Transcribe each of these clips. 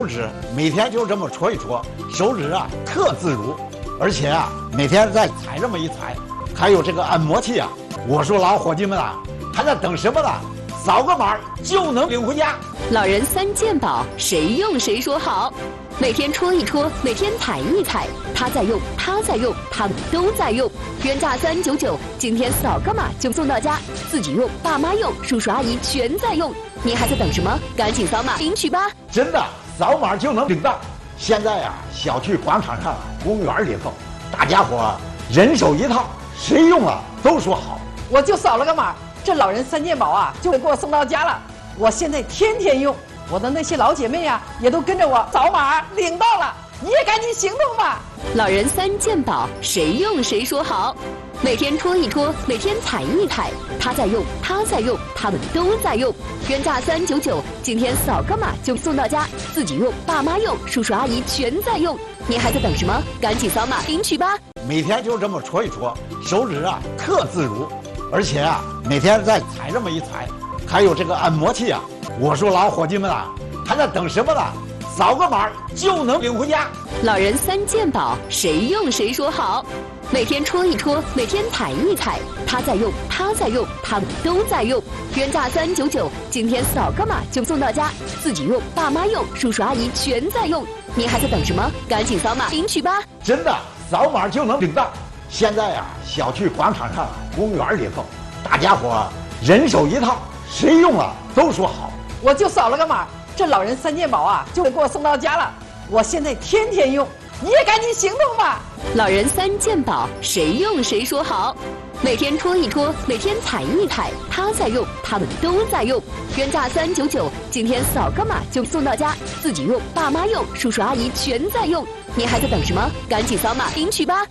手指每天就这么搓一搓，手指啊特自如，而且啊每天再踩这么一踩，还有这个按摩器啊。我说老伙计们啊，还在等什么呢？扫个码就能领回家。 老人三件宝，谁用谁说好。每天搓一搓，每天踩一踩，他在用，他在用，他们都在用。原价399，今天扫个码就送到家，自己用，爸妈用，叔叔阿姨全在用。你还在等什么？赶紧扫码领取吧！ 真的，扫码就能领到。现在呀，小区广场上、公园里头，大家伙人手一套，谁用了都说好。 我就扫了个码，这老人三件宝啊就会给我送到家了。我现在天天用，我的那些老姐妹呀也都跟着我扫码领到了。你也赶紧行动吧！ 老人三件宝，谁用谁说好。每天搓一搓，每天踩一踩，他在用，他在用，他们都在用。原价399，今天扫个码就送到家，自己用，爸妈用，叔叔阿姨全在用。你还在等什么？赶紧扫码领取吧！ 每天就这么搓一搓，手指啊特自如，而且啊每天再踩这么一踩，还有这个按摩器啊。我说老伙计们啊，还在等什么呢？扫个码就能领回家。 老人三件宝，谁用谁说好。每天搓一搓，每天踩一踩，他在用，他在用，他们都在用。原价399，今天扫个码就送到家，自己用，爸妈用，叔叔阿姨全在用。你还在等什么？赶紧扫码领取吧！ 真的，扫码就能领到。现在呀，小区广场上、公园里头，大家伙人手一套，谁用了都说好。 我就扫了个码，这老人三件宝啊就会给我送到家了。我现在天天用，你也赶紧行动吧！ 老人三件宝，谁用谁说好。每天搓一搓，每天踩一踩，他在用，他们都在用。原价399，今天扫个码就送到家，自己用，爸妈用，叔叔阿姨全在用。你还在等什么？赶紧扫码领取吧！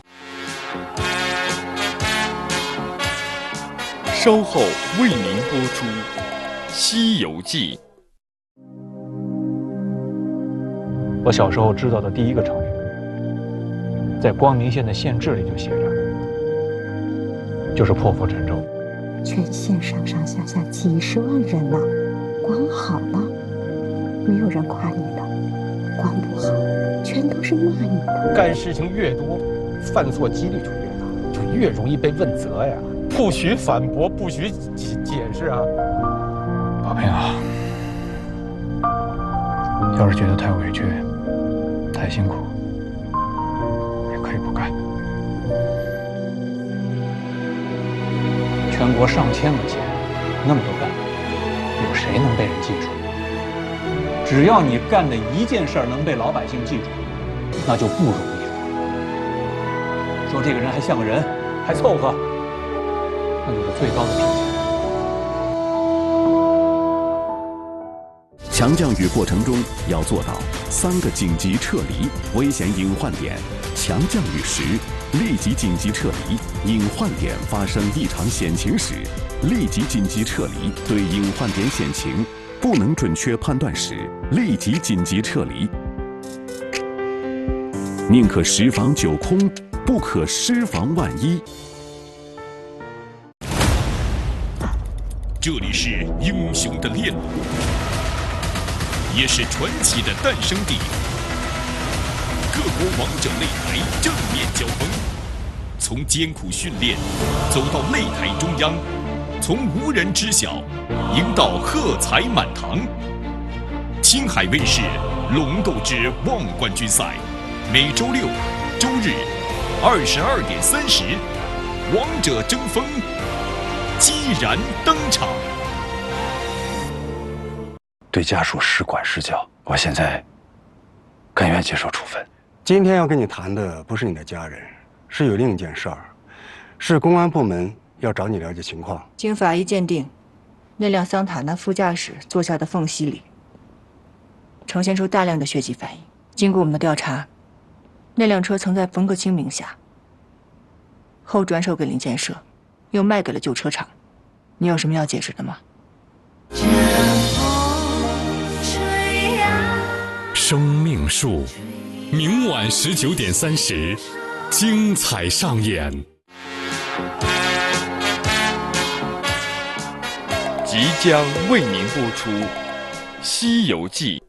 稍后为您播出《西游记》。 我小时候知道的第一个成语，在光明县的县志里就写着，就是破釜沉舟。 全县上上下下几十万人呐，光好了，没有人夸你的；光不好，全都是骂你的。 干事情越多，犯错几率就越大，就越容易被问责呀。不许反驳，不许解释啊！ 宝平啊，要是觉得太委屈、太辛苦，也可以不干。全国上千个县，那么多干部，有谁能被人记住？只要你干的一件事儿能被老百姓记住，那就不容易了。说这个人还像个人，还凑合，那就是最高的评价。 强降雨过程中要做到3个紧急撤离危险隐患点：强降雨时立即紧急撤离；隐患点发生异常险情时，立即紧急撤离；对隐患点险情不能准确判断时，立即紧急撤离。宁可10防9空，不可10防万一。 这里是英雄的练路，也是传奇的诞生地。各国王者擂台正面交锋，从艰苦训练走到擂台中央，从无人知晓赢到喝彩满堂。青海卫视《龙斗之望冠军赛》，每周6、周日22点30，王者争锋激然登场。 对家属施管施教，我现在甘愿接受处分。 今天要跟你谈的不是你的家人，是有另一件事儿，是公安部门要找你了解情况。 经法医鉴定，那辆桑塔纳副驾驶座下的缝隙里呈现出大量的血迹反应。经过我们的调查，那辆车曾在冯克清名下，后转手给林建设，又卖给了旧车厂。你有什么要解释的吗？ 生命树，明晚19点30，精彩上演。 即将为您播出《西游记》。